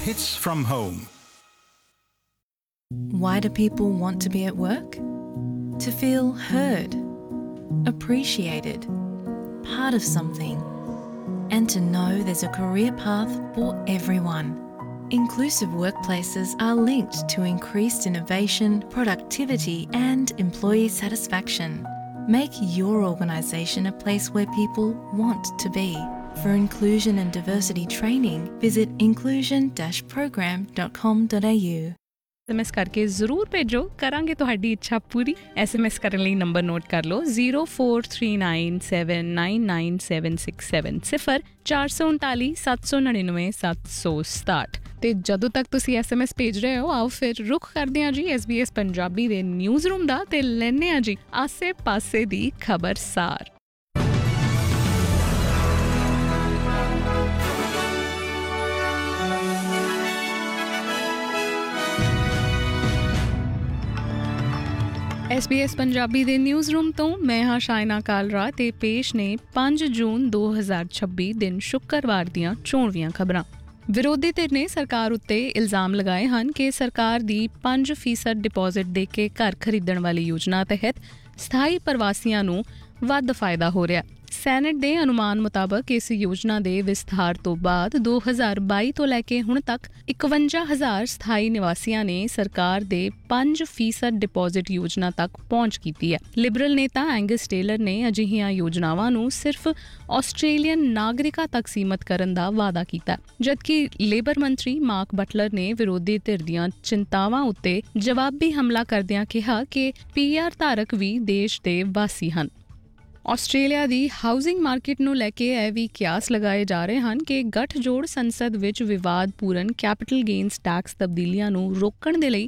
Hits from Home. Why do people want to be at work? To feel heard, appreciated, part of something, and to know there's a career path for everyone. Inclusive workplaces are linked to increased innovation, productivity, and employee satisfaction. Make your organisation a place where people want to be. For inclusion and diversity training, visit inclusion-program.com.au. SMS ਕਰਕੇ ਜ਼ਰੂਰ ਭੇਜੋ, ਕਰਾਂਗੇ ਤੁਹਾਡੀ ਇੱਛਾ ਪੂਰੀ। SMS ਕਰਨ ਲਈ number note ਕਰ ਲਓ 0439799767 439 799 767। ਤੇ ਜਦੋਂ ਤੱਕ ਤੁਸੀਂ SMS ਭੇਜ ਰਹੇ ਹੋ, ਆਓ ਫਿਰ ਰੁਖ ਕਰਦੇ ਹਾਂ ਜੀ SBS ਪੰਜਾਬੀ ਦੇ ਨਿਊਜ਼ ਰੂਮ ਦਾ ਤੇ ਲੈਂਦੇ ਹਾਂ ਜੀ ਆਸੇ ਪਾਸੇ ਦੀ ਖਬਰਸਾਰ। SBS ਪੰਜਾਬੀ ਦੇ ਨਿਊਜ਼ ਰੂਮ ਤੋਂ ਮੈਂ ਹਾਂ ਸ਼ਾਇਨਾ ਕਾਲਰਾ ਤੇ ਪੇਸ਼ ਨੇ 5 ਜੂਨ 2026 ਦਿਨ ਸ਼ੁੱਕਰਵਾਰ ਦੀਆਂ ਚੋਣਵੀਆਂ ਖਬਰਾਂ। ਵਿਰੋਧੀ ਧਿਰ ਨੇ ਸਰਕਾਰ ਉੱਤੇ ਇਲਜ਼ਾਮ ਲਗਾਏ ਹਨ ਕਿ ਸਰਕਾਰ ਦੀ 5% ਡਿਪੋਜ਼ਿਟ ਦੇ ਕੇ ਘਰ ਖਰੀਦਣ ਵਾਲੀ ਯੋਜਨਾ ਤਹਿਤ ਸਥਾਈ ਪ੍ਰਵਾਸੀਆਂ ਨੂੰ ਵੱਧ ਫਾਇਦਾ ਹੋ ਰਿਹਾ। ਸੈਨੇਟ ਦੇ ਅਨੁਮਾਨ ਮੁਤਾਬਕ ਇਸ ਯੋਜਨਾ ਦੇ ਵਿਸਥਾਰ ਤੋਂ ਬਾਅਦ 2022 ਤੋਂ ਲੈ ਕੇ ਹੁਣ ਤੱਕ 51,000 ਸਥਾਈ ਨਿਵਾਸੀਆਂ ਨੇ ਸਰਕਾਰ ਦੇ 5% ਡਿਪੋਜ਼ਿਟ ਯੋਜਨਾ ਤੱਕ ਪਹੁੰਚ ਕੀਤੀ ਹੈ। ਲਿਬਰਲ ਨੇਤਾ ਐਂਗਸ ਟੇਲਰ ਨੇ ਅਜਿਹੀਆਂ ਯੋਜਨਾਵਾਂ ਨੂੰ ਸਿਰਫ ਆਸਟ੍ਰੇਲੀਅਨ ਨਾਗਰਿਕਾਂ ਤੱਕ ਸੀਮਤ ਕਰਨ ਦਾ ਵਾਅਦਾ ਕੀਤਾ, ਜਦਕਿ ਲੇਬਰ ਮੰਤਰੀ ਮਾਰਕ ਬਟਲਰ ਨੇ ਵਿਰੋਧੀ ਧਿਰ ਦੀਆਂ ਚਿੰਤਾਵਾਂ ਉੱਤੇ ਜਵਾਬੀ ਹਮਲਾ ਕਰਦਿਆਂ ਕਿਹਾ ਕਿ PR ਧਾਰਕ ਵੀ ਦੇਸ਼ ਦੇ ਵਾਸੀ ਹਨ। ਆਸਟ੍ਰੇਲੀਆ ਦੀ ਹਾਊਸਿੰਗ ਮਾਰਕੀਟ ਨੂੰ ਲੈ ਕੇ ਇਹ ਵੀ ਕਿਆਸ ਲਗਾਏ ਜਾ ਰਹੇ ਹਨ ਕਿ ਗੱਠਜੋੜ ਸੰਸਦ ਵਿੱਚ ਵਿਵਾਦਪੂਰਨ ਕੈਪੀਟਲ ਗੇਨਸ ਟੈਕਸ ਤਬਦੀਲੀਆਂ ਨੂੰ ਰੋਕਣ ਦੇ ਲਈ